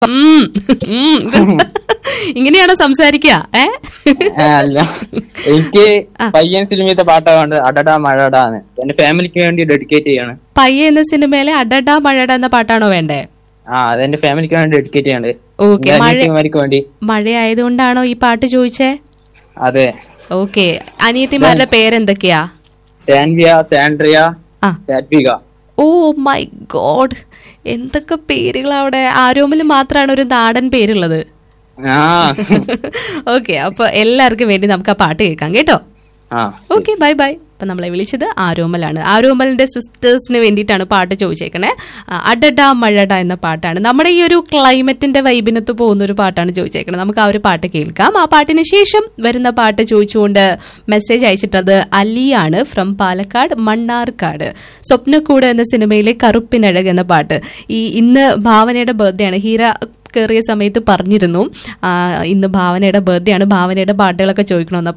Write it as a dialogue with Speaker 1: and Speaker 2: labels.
Speaker 1: ഇങ്ങനെയാണോ സംസാരിക്കുക?
Speaker 2: അല്ല, എനിക്ക് പയ്യൻ സിനിമയിലത്തെ പാട്ടാണ് അടടാ മഴടാന്ന്. എന്റെ ഫാമിലിക്ക് വേണ്ടി ഡെഡിക്കേറ്റ് ചെയ്യാണ്.
Speaker 1: പയ്യ എന്ന സിനിമയിലെ അടടാ മഴട എന്ന പാട്ടാണോ വേണ്ടേ?
Speaker 2: അതെന്റെ ഫാമിലിക്ക് വേണ്ടി ഡെഡിക്കേറ്റ് ചെയ്യാണ്.
Speaker 1: ഓക്കെ, മഴയായതുകൊണ്ടാണോ ഈ പാട്ട് ചോദിച്ചേ?
Speaker 2: അതെ.
Speaker 1: ഓക്കെ, അനിയത്തിമാരുടെ പേരെന്തൊക്കെയാ?
Speaker 2: സാൻവിയ, സാൻഡ്രിയ, സാത്വിക.
Speaker 1: ഓ മൈ ഗോഡ്, എന്തൊക്കെ പേരുകൾ അവിടെ. ആരോമിൽ മാത്രമാണ് ഒരു നാടൻ പേരുള്ളത്. ഓക്കെ, അപ്പൊ എല്ലാവർക്കും വേണ്ടി നമുക്ക് ആ പാട്ട് കേൾക്കാം കേട്ടോ. Okay, bye bye. അപ്പൊ നമ്മളെ വിളിച്ചത് ആരോമലാണ്. ആരോമലിന്റെ സിസ്റ്റേഴ്സിന് വേണ്ടിയിട്ടാണ് പാട്ട് ചോദിച്ചേക്കണേ. അടടാ മഴട എന്ന പാട്ടാണ്. നമ്മുടെ ഈ ഒരു ക്ലൈമറ്റിന്റെ വൈബിനത്ത് പോകുന്ന ഒരു പാട്ടാണ് ചോദിച്ചേക്കണേ. നമുക്ക് ആ ഒരു പാട്ട് കേൾക്കാം. ആ പാട്ടിന് ശേഷം വരുന്ന പാട്ട് ചോദിച്ചുകൊണ്ട് മെസ്സേജ് അയച്ചിട്ടത് അലിയാണ് ഫ്രം പാലക്കാട് മണ്ണാർക്കാട്. സ്വപ്നക്കൂട് എന്ന സിനിമയിലെ കറുപ്പിനഴക് എന്ന പാട്ട്. ഇന്ന് ഭാവനയുടെ ബർത്ത്ഡേ ആണ്. ഹീര കയറിയ സമയത്ത് പറഞ്ഞിരുന്നു ഇന്ന് ഭാവനയുടെ ബർത്ത്ഡേ ആണ്, ഭാവനയുടെ പാട്ടുകളൊക്കെ ചോദിക്കണമെന്ന്.